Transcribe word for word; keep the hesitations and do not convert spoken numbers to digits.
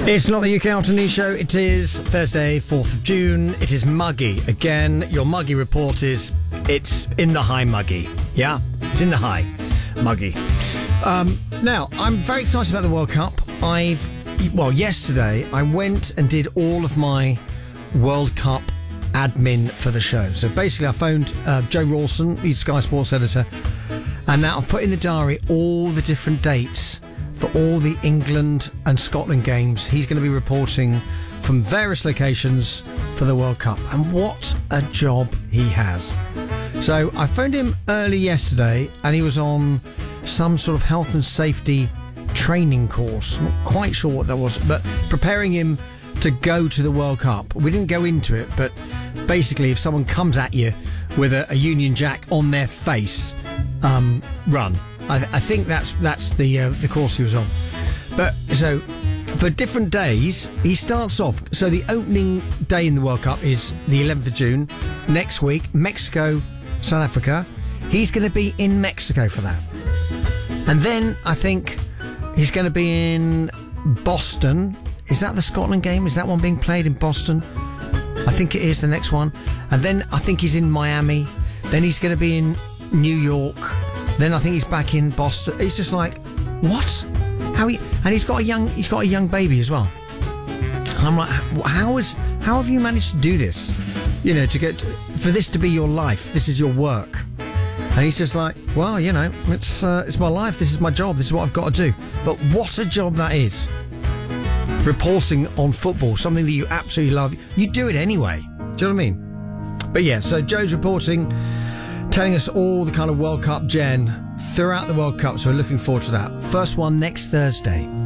It's not the U K Afternoon Show. It is Thursday, fourth of June. It is muggy. Again, your muggy report is it's in the high muggy. Yeah? It's in the high muggy. Um, now, I'm very excited about the World Cup. I've, well, yesterday I went and did all of my World Cup admin for the show. So basically I phoned uh, Joe Rawson, he's Sky Sports editor, and now I've put in the diary all the different dates for all the England and Scotland games. He's going to be reporting from various locations for the World Cup. And what a job he has. So I phoned him early yesterday and he was on some sort of health and safety training course. I'm not quite sure what that was, but preparing him to go to the World Cup. We didn't go into it, but basically if someone comes at you with a, a Union Jack on their face, um, run. I, th- I think that's that's the uh, the course he was on. But so for different days, he starts off. So the opening day in the World Cup is the eleventh of June. Next week, Mexico, South Africa. He's going to be in Mexico for that. And then I think he's going to be in Boston. Is that the Scotland game? Is that one being played in Boston? I think it is the next one. And then I think he's in Miami. Then he's going to be in New York. Then I think he's back in Boston. He's just like, what? How he? And he's got a young, he's got a young baby as well. And I'm like, how is, how have you managed to do this? You know, to get for this to be your life. This is your work. And he's just like, well, you know, it's uh, it's my life. This is my job. This is what I've got to do. But what a job that is. Reporting on football, something that you absolutely love. You do it anyway. Do you know what I mean? But yeah, so Joe's reporting, telling us all the kind of World Cup gen throughout the World Cup, so we're looking forward to that. First one next Thursday.